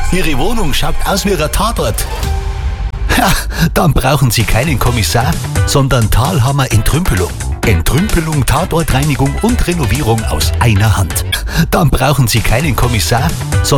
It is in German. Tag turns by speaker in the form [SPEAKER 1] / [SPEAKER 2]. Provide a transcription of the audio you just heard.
[SPEAKER 1] Ihre Wohnung schaut aus wie ein Tatort. Ja, dann brauchen Sie keinen Kommissar, sondern Thalhammer Entrümpelung. Entrümpelung, Tatortreinigung und Renovierung aus einer Hand. Dann brauchen Sie keinen Kommissar, sondern